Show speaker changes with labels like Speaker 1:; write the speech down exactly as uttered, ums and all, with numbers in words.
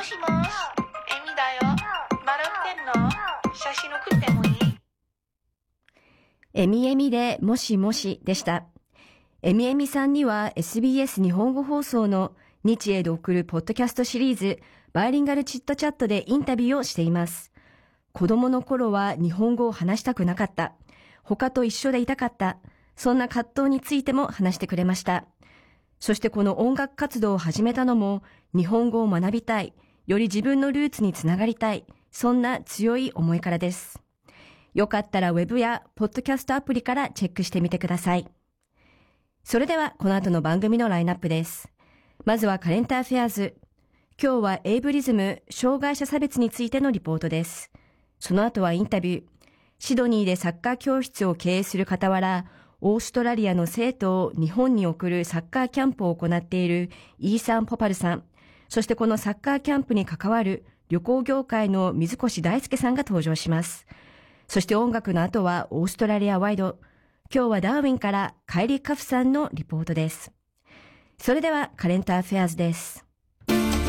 Speaker 1: しもし、エミだよ。笑ってんの？写真送ってもいい？
Speaker 2: エミエミでもしもしでした。エミエミさんには エスビーエス 日本語放送の日英で送るポッドキャストシリーズバイリンガルチットチャットでインタビューをしています。子供の頃は日本語を話したくなかった。他と一緒でいたかった。そんな葛藤についても話してくれました。そしてこの音楽活動を始めたのも日本語を学びたい、より自分のルーツにつながりたい、そんな強い思いからです。よかったらウェブやポッドキャストアプリからチェックしてみてください。それではこの後の番組のラインナップです。まずはカレンターフェアーズ。今日はエイブリズム、障害者差別についてのリポートです。その後はインタビュー。シドニーでサッカー教室を経営する傍ら、オーストラリアの生徒を日本に送るサッカーキャンプを行っているイーサン・ポパルさん。そしてこのサッカーキャンプに関わる旅行業界の水越大輔さんが登場します。そして音楽の後はオーストラリアワイド。今日はダーウィンからカイリー・カフさんのリポートです。それではカレンターフェアーズです。